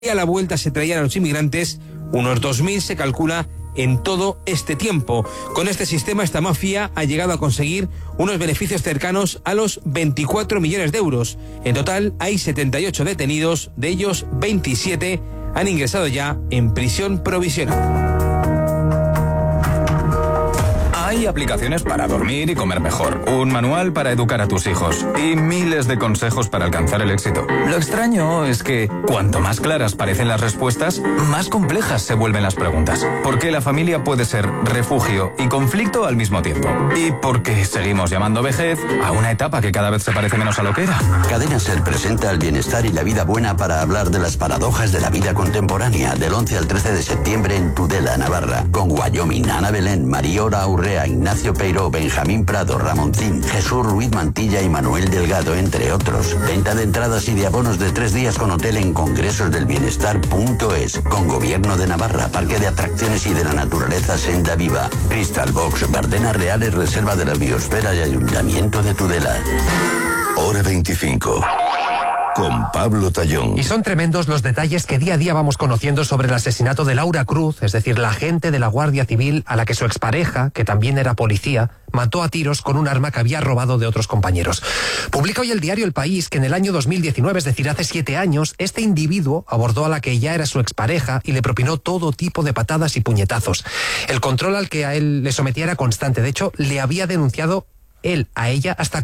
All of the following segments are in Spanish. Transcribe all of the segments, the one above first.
y a la vuelta se traían a los inmigrantes, unos 2.000 se calcula en todo este tiempo. Con este sistema, esta mafia ha llegado a conseguir unos beneficios cercanos a los 24 millones de euros. En total hay 78 detenidos, de ellos 27 han ingresado ya en prisión provisional. Hay aplicaciones para dormir y comer mejor, un manual para educar a tus hijos y miles de consejos para alcanzar el éxito. Lo extraño es que cuanto más claras parecen las respuestas, más complejas se vuelven las preguntas. ¿Por qué la familia puede ser refugio y conflicto al mismo tiempo? ¿Y por qué seguimos llamando vejez a una etapa que cada vez se parece menos a lo que era? Cadena Ser presenta el bienestar y la vida buena para hablar de las paradojas de la vida contemporánea, del 11 al 13 de septiembre en Tudela, Navarra, con Wyoming, Ana Belén, Mariora Urrea, Ignacio Peiró, Benjamín Prado, Ramoncín, Jesús Ruiz Mantilla y Manuel Delgado, entre otros. Venta de entradas y de abonos de 3 días con hotel en congresosdelbienestar.es. Con Gobierno de Navarra, Parque de Atracciones y de la Naturaleza Senda Viva, Crystal Box, Bardenas Reales, Reserva de la Biosfera y Ayuntamiento de Tudela. Hora 25. Con Pablo Tallón. Y son tremendos los detalles que día a día vamos conociendo sobre el asesinato de Laura Cruz, es decir, la agente de la Guardia Civil a la que su expareja, que también era policía, mató a tiros con un arma que había robado de otros compañeros. Publica hoy el diario El País que en el año 2019, es decir, hace 7 años, este individuo abordó a la que ya era su expareja y le propinó todo tipo de patadas y puñetazos. El control al que a él le sometía era constante. De hecho, le había denunciado él a ella hasta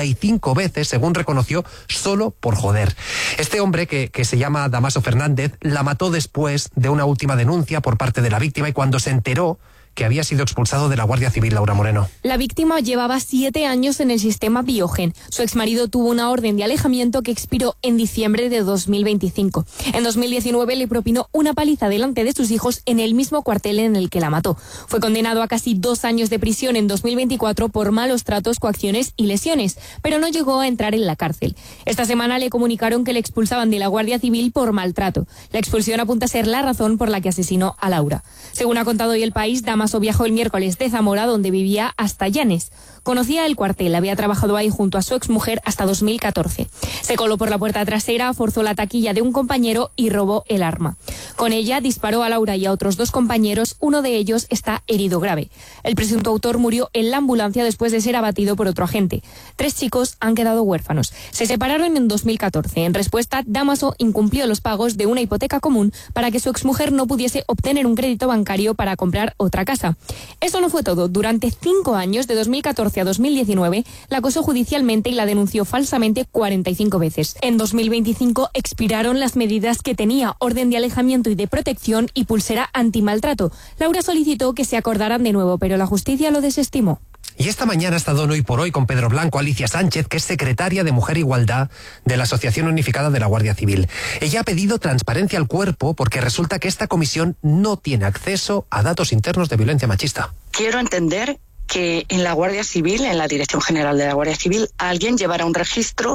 45 veces, según reconoció, solo por joder. Este hombre, que se llama Damaso Fernández, la mató después de una última denuncia por parte de la víctima y cuando se enteró que había sido expulsado de la Guardia Civil. Laura Moreno. La víctima llevaba 7 años en el sistema Biogen. Su exmarido tuvo una orden de alejamiento que expiró en diciembre de 2025. En 2019 le propinó una paliza delante de sus hijos en el mismo cuartel en el que la mató. Fue condenado a casi 2 años de prisión en 2024 por malos tratos, coacciones y lesiones, pero no llegó a entrar en la cárcel. Esta semana le comunicaron que le expulsaban de la Guardia Civil por maltrato. La expulsión apunta a ser la razón por la que asesinó a Laura. Según ha contado hoy El País, Damaso viajó el miércoles de Zamora, donde vivía, hasta Llanes. Conocía el cuartel, había trabajado ahí junto a su exmujer hasta 2014. Se coló por la puerta trasera, forzó la taquilla de un compañero y robó el arma. Con ella disparó a Laura y a otros 2 compañeros, uno de ellos está herido grave. El presunto autor murió en la ambulancia después de ser abatido por otro agente. 3 chicos han quedado huérfanos. Se separaron en 2014. En respuesta, Damaso incumplió los pagos de una hipoteca común para que su exmujer no pudiese obtener un crédito bancario para comprar otra casa. Eso no fue todo. Durante 5 años, de 2014 a 2019, la acosó judicialmente y la denunció falsamente 45 veces. En 2025 expiraron las medidas que tenía, orden de alejamiento y de protección y pulsera antimaltrato. Laura solicitó que se acordaran de nuevo, pero la justicia lo desestimó. Y esta mañana ha estado en Hoy por Hoy con Pedro Blanco Alicia Sánchez, que es secretaria de Mujer e Igualdad de la Asociación Unificada de la Guardia Civil. Ella ha pedido transparencia al cuerpo porque resulta que esta comisión no tiene acceso a datos internos de violencia machista. Quiero entender que en la Guardia Civil, en la Dirección General de la Guardia Civil, alguien llevará un registro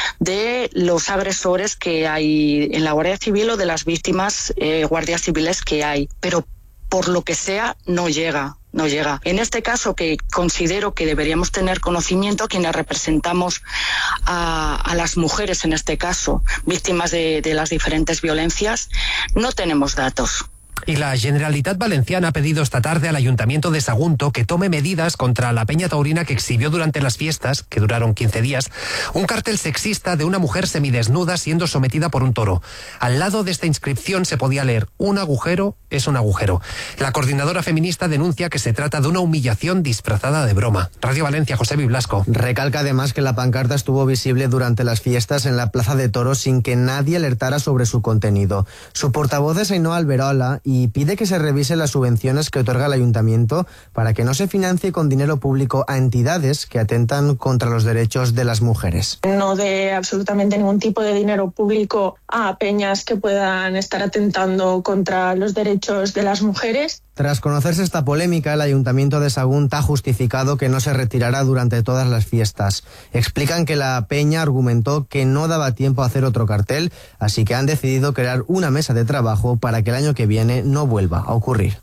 de los agresores que hay en la Guardia Civil o de las víctimas guardias civiles que hay, pero por lo que sea no llega. En este caso, que considero que deberíamos tener conocimiento, quienes representamos a las mujeres, en este caso, víctimas de las diferentes violencias, no tenemos datos. Y la Generalitat Valenciana ha pedido esta tarde al Ayuntamiento de Sagunto que tome medidas contra la peña taurina que exhibió durante las fiestas, que duraron 15 días, un cartel sexista de una mujer semidesnuda siendo sometida por un toro. Al lado de esta inscripción se podía leer: un agujero es un agujero. La coordinadora feminista denuncia que se trata de una humillación disfrazada de broma. Radio Valencia, José Blasco. Recalca además que la pancarta estuvo visible durante las fiestas en la Plaza de Toros sin que nadie alertara sobre su contenido. Su portavoz es Ainhoa Alberola y pide que se revisen las subvenciones que otorga el ayuntamiento para que no se financie con dinero público a entidades que atentan contra los derechos de las mujeres. No dé absolutamente ningún tipo de dinero público a peñas que puedan estar atentando contra los derechos de las mujeres. Tras conocerse esta polémica, el Ayuntamiento de Sagunto ha justificado que no se retirará durante todas las fiestas. Explican que la peña argumentó que no daba tiempo a hacer otro cartel, así que han decidido crear una mesa de trabajo para que el año que viene no vuelva a ocurrir.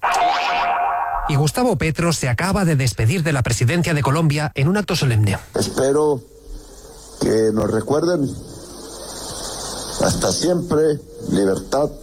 Y Gustavo Petro se acaba de despedir de la presidencia de Colombia en un acto solemne. Espero que nos recuerden Hasta siempre, libertad